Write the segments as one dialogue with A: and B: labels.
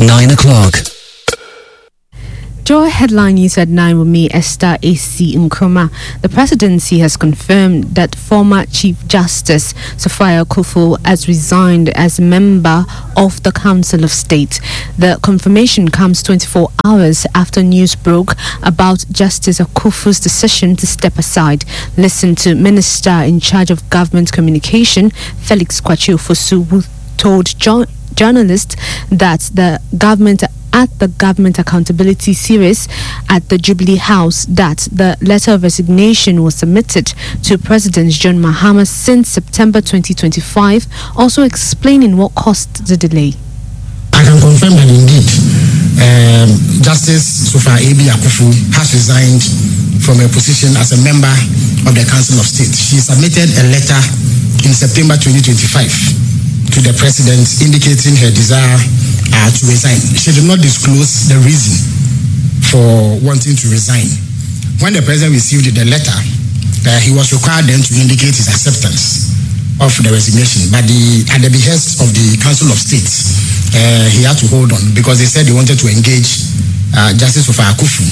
A: 9 o'clock.
B: Joy headline news at 9 with me, Esther A.C. Nkrumah. The presidency has confirmed that former Chief Justice Sophia Akuffo has resigned as a member of the Council of State. The confirmation comes 24 hours after news broke about Justice Akuffo's decision to step aside. Listen to Minister in charge of Government Communication, Felix Kwakye Ofosu, who told journalists that the government accountability series at the Jubilee House that the letter of resignation was submitted to President John Mahama since September 2025, also explaining what caused the delay.
C: I can confirm that indeed Justice Sophia A.B. Akuffo has resigned from her position as a member of the Council of State. She submitted a letter in September 2025 to the President indicating her desire to resign. She did not disclose the reason for wanting to resign. When the President received the letter, he was required then to indicate his acceptance of the resignation. But at the behest of the Council of State, he had to hold on because they said they wanted to engage Justice Sophia Akuffo.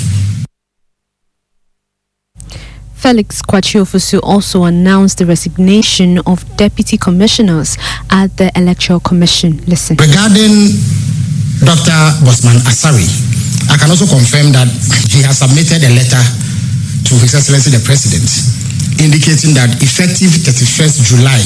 B: Felix Kwakye Ofosu also announced the resignation of deputy commissioners at the Electoral Commission. Listen.
C: Regarding Dr. Bosman Asari, I can also confirm that he has submitted a letter to His Excellency the President indicating that effective 31st July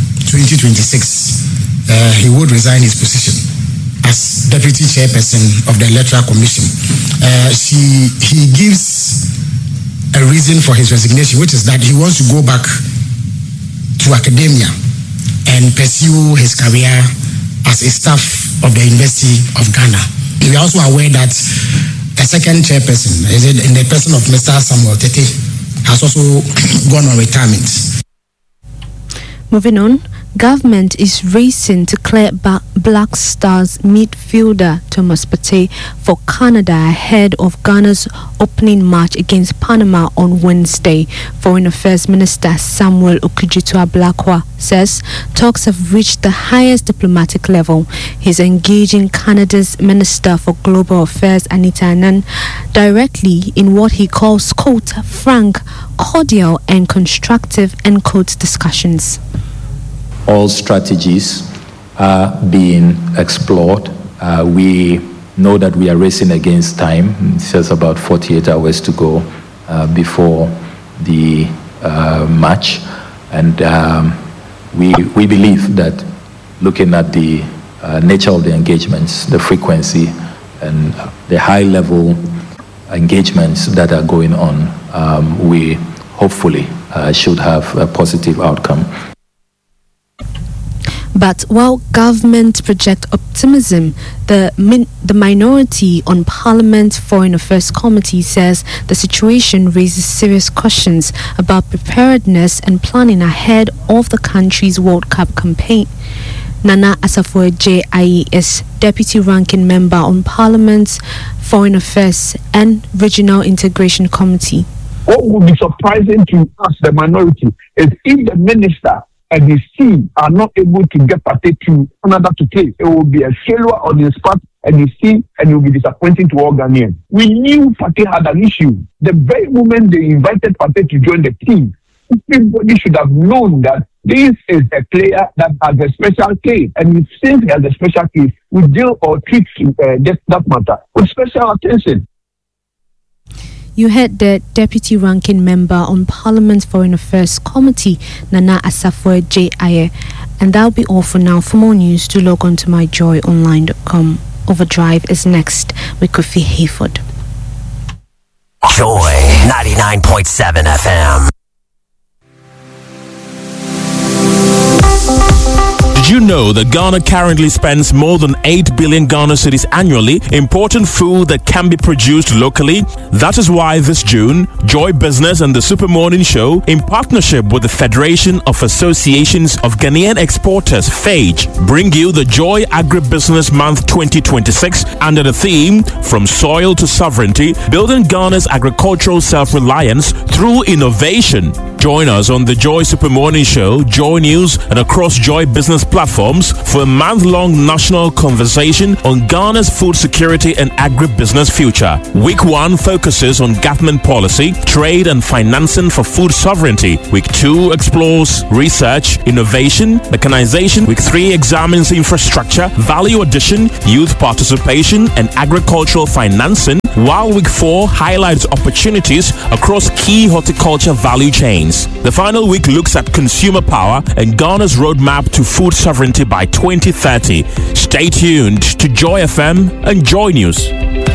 C: 2026, he would resign his position as deputy chairperson of the Electoral Commission. He gives a reason for his resignation, which is that he wants to go back to academia and pursue his career as a staff of the University of Ghana. We are also aware that a second chairperson, in the person of Mr. Samuel Tete, has also gone on retirement.
B: Moving on, government is racing to clear Black Stars midfielder Thomas Partey for Canada ahead of Ghana's opening match against Panama on Wednesday. Foreign Affairs Minister Samuel Okudzeto-Ablakwa says talks have reached the highest diplomatic level. He's engaging Canada's Minister for Global Affairs Anita Annan directly in what he calls, quote, frank, cordial and constructive, end quote, discussions.
D: All strategies are being explored. We know that we are racing against time. It's just about 48 hours to go before the match. And we believe that looking at the nature of the engagements, the frequency, and the high-level engagements that are going on, we hopefully should have a positive outcome.
B: But while government project optimism, the minority on Parliament's Foreign Affairs Committee says the situation raises serious questions about preparedness and planning ahead of the country's World Cup campaign. Nana Asafo-Adjei is Deputy Ranking Member on Parliament's Foreign Affairs and Regional Integration Committee.
E: What would be surprising to us, the minority, is if the minister and his team are not able to get Partey to Canada to play. It will be a failure on his part and his team, and it will be disappointing to all Ghanaians. We knew Partey had an issue. The very moment they invited Partey to join the team, everybody should have known that this is a player that has a special case. And since he has a special case, we deal or treat that matter with special attention.
B: You heard the Deputy Ranking Member on Parliament's Foreign Affairs Committee, Nana Asafo-Adjei. And that'll be all for now. For more news, do log on to myjoyonline.com. Overdrive is next with Kofi Hayford.
A: Joy 99.7 FM.
F: Did you know that Ghana currently spends more than 8 billion Ghana cedis annually importing food that can be produced locally? That is why this June, Joy Business and the Super Morning Show, in partnership with the Federation of Associations of Ghanaian Exporters, FAGE, bring you the Joy Agribusiness Month 2026 under the theme From Soil to Sovereignty, Building Ghana's Agricultural Self-Reliance Through Innovation. Join us on the Joy Super Morning Show, Joy News, and across Joy business platforms for a month-long national conversation on Ghana's food security and agribusiness future. Week 1 focuses on government policy, trade and financing for food sovereignty. Week 2 explores research, innovation, mechanization. Week 3 examines infrastructure, value addition, youth participation, and agricultural financing, while Week 4 highlights opportunities across key horticulture value chains. The final week looks at consumer power and Ghana's roadmap to food sovereignty by 2030. Stay tuned to Joy FM and Joy News.